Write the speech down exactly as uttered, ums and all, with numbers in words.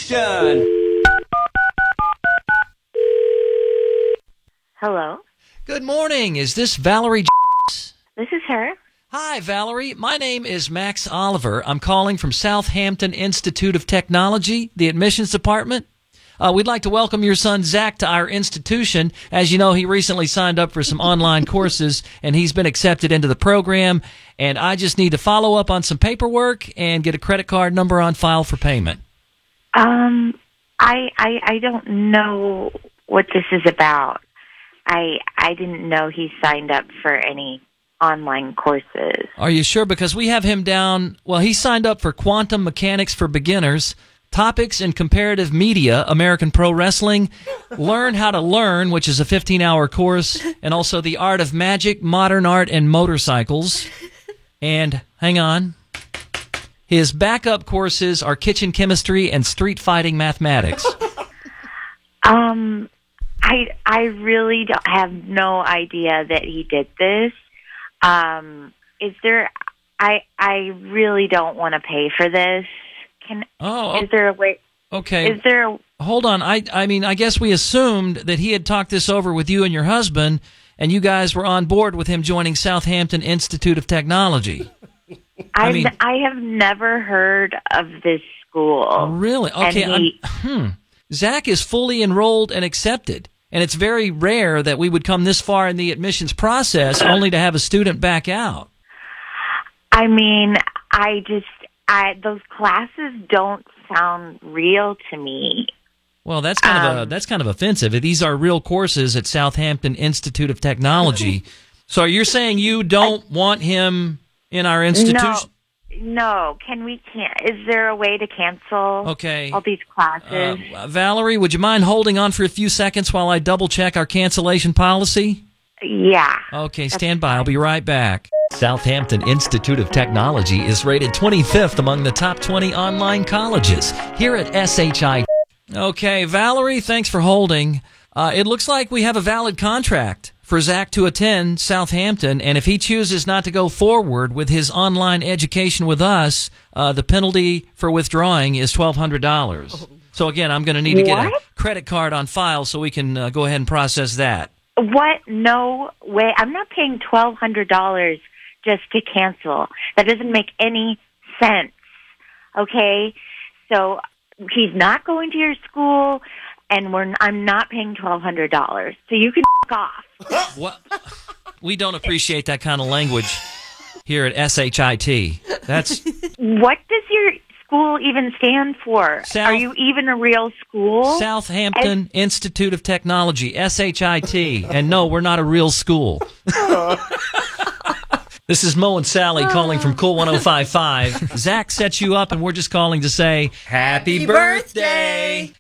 Action! Hello? Good morning. Is this Valerie? This is her. Hi, Valerie. My name is Max Oliver. I'm calling from Southampton Institute of Technology, the admissions department. Uh, we'd like to welcome your son, Zach, to our institution. As you know, he recently signed up for some online courses, and he's been accepted into the program. And I just need to follow up on some paperwork and get a credit card number on file for payment. Um, I, I, I don't know what this is about. I, I didn't know he signed up for any online courses. Are you sure? Because we have him down, well, he signed up for Quantum Mechanics for Beginners, Topics in Comparative Media, American Pro Wrestling, Learn How to Learn, which is a fifteen-hour course, and also The Art of Magic, Modern Art, and Motorcycles. And, hang on, his backup courses are Kitchen Chemistry and Street Fighting Mathematics. Um, I, I really don't have no idea that he did this. Um, is there, I, I really don't want to pay for this. Can, oh, is there a way? Okay. Is there a, Hold on. I I mean, I guess we assumed that he had talked this over with you and your husband, and you guys were on board with him joining Southampton Institute of Technology. I, I mean, I have never heard of this school. Oh, really? Okay. And he, hmm. Zach is fully enrolled and accepted, and it's very rare that we would come this far in the admissions process only to have a student back out. I mean, I just, I those classes don't sound real to me. Well, that's kind um, of a, that's kind of offensive. These are real courses at Southampton Institute of Technology. So you're saying you don't I, want him in our institution? No, no. Can we can? Is there a way to cancel? Okay. All these classes. Uh, Valerie, would you mind holding on for a few seconds while I double check our cancellation policy? Yeah. Okay, stand by. I'll be right back. Southampton Institute of Technology is rated twenty-fifth among the top twenty online colleges here at S H I. Okay, Valerie, thanks for holding. Uh, it looks like we have a valid contract for Zach to attend Southampton, and if he chooses not to go forward with his online education with us, uh, the penalty for withdrawing is twelve hundred dollars. So again, I'm going to need to get What? a credit card on file so we can uh, go ahead and process that. What? No way. I'm not paying twelve hundred dollars just to cancel. That doesn't make any sense. Okay? So he's not going to your school, and we're I'm not paying twelve hundred dollars. So you can f*** off. What? We don't appreciate that kind of language here at S H I T. That's What does your school even stand for? South- Are you even a real school? Southampton Institute of Technology, S H I T. And no, we're not a real school. This is Mo and Sally calling from Cool one oh five point five. Zach set you up, and we're just calling to say, Happy birthday!